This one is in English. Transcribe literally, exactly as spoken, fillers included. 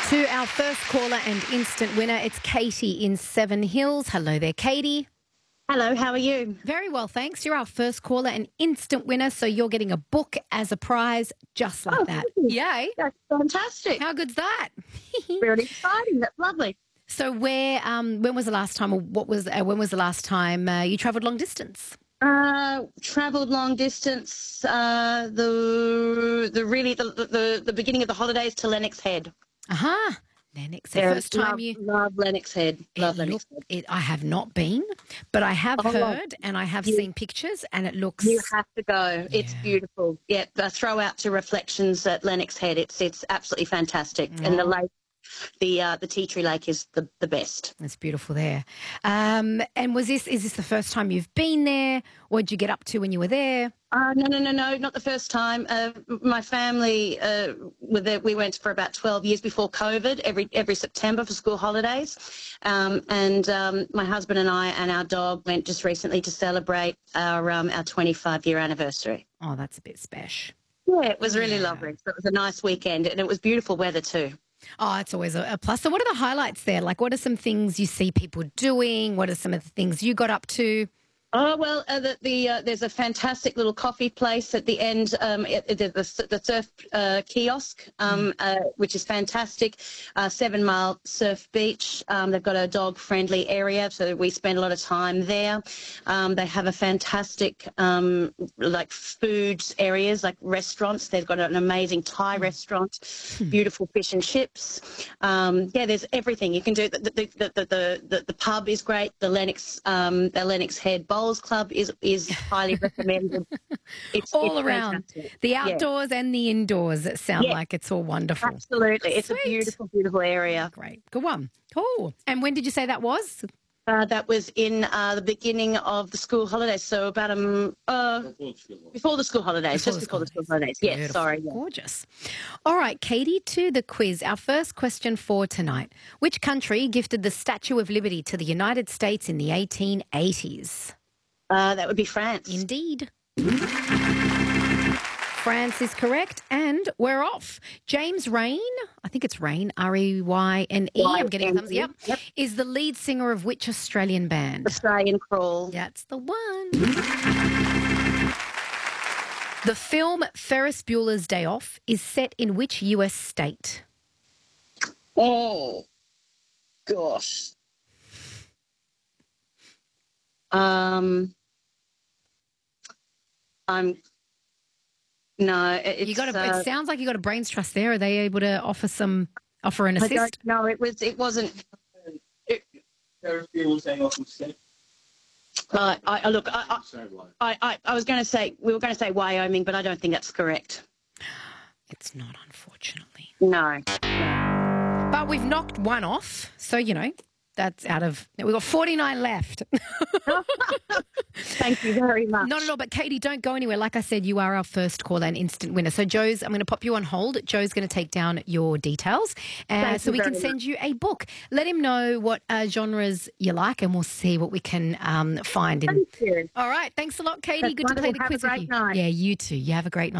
To our first caller and instant winner, it's Katie in Seven Hills. Hello there, Katie. Hello, how are you? Very well, thanks. You're our first caller and instant winner, so you're getting a book as a prize just like Oh, that. thank you. Yay. That's fantastic. How good's that? Really exciting. That's lovely. So where, um, when was the last time, or what was, uh, when was the last time uh, you travelled long distance? Uh, travelled long distance, uh, the the really the, the the beginning of the holidays to Lennox Head. Aha. Uh-huh. Lennox Head. Yeah, First time love, you... love Lennox Head. Love It Lennox look, Head. it, I have not been, but I have Oh, heard and I have you- seen pictures, and it looks... You have to go. It's Yeah. beautiful. Yeah, uh, throw out to Reflections at Lennox Head. It's it's absolutely fantastic. And the Oh. lake, the uh, the Tea Tree Lake is the, the best. It's beautiful there. Um, and was this is this the first time you've been there? What did you get up to when you were there? Uh, no, no, no, no, not the first time. Uh, my family, uh, were there, we went for about twelve years before COVID, every every September for school holidays. Um, and um, my husband and I and our dog went just recently to celebrate our um, our twenty-five year anniversary. Oh, that's a bit special. Yeah, it was really Yeah. lovely. So it was a nice weekend, and it was beautiful weather too. Oh, it's always a, a plus. So what are the highlights there? Like, what are some things you see people doing? What are some of the things you got up to? Oh, well, uh, the, the uh, there's a fantastic little coffee place at the end, um, it, it, the, the surf uh, kiosk, um, uh, which is fantastic. Uh, Seven Mile Surf Beach, um, they've got a dog-friendly area, so we spend a lot of time there. Um, they have a fantastic, um, like, foods areas, like restaurants. They've got an amazing Thai restaurant, beautiful fish and chips. Um, yeah, there's everything you can do. The, the, the, the, the, the, the pub is great. The Lennox, um, the Lennox Head Bowls Club is is highly recommended. It's All it's around. fantastic. The Yeah, outdoors and the indoors. It sound Yeah. like it's all wonderful. absolutely. It's Sweet. a beautiful, beautiful area. Great. Good one. Cool. And when did you say that was? Uh, that was in uh, the beginning of the school holidays, so about um uh before the school holidays, Before just the before the school school holidays. Yes, Beautiful. sorry. Yeah. Gorgeous. All right, Katie, to the quiz. Our first question for tonight. Which country gifted the Statue of Liberty to the United States in the eighteen eighties? Uh, that would be France. Indeed. France is correct, and we're off. James Raine, I think it's Raine, R E Y N E, I'm getting a thumbs, yep, Yep. is the lead singer of which Australian band? Australian Crawl. That's the one. The film Ferris Bueller's Day Off is set in which U S state? Oh, gosh. Um, I'm no. it- It's, You got a, uh, it sounds like you got a brains trust there. Are they able to offer some offer an I assist? don't know. It was. It wasn't. Ferris Bueller's Day Off was set. Uh, I, I look. I, So like, I, I, I was going to say we were going to say Wyoming, but I don't think that's correct. It's not, unfortunately. No. But we've knocked one off, so you know that's out of. We've got forty-nine left. Thank you very much. Not at all. But Katie, don't go anywhere. Like I said, you are our first call and instant winner. So Joe's, I'm going to pop you on hold. Joe's going to take down your details, uh, Thank so you we can very send you a book. Let him know what uh, genres you like, and we'll see what we can um, find. In. Thank you. All right. Thanks a lot, Katie. That's Good to play the wonderful. Have a quiz with great you. night. Yeah, you too. You have a great night.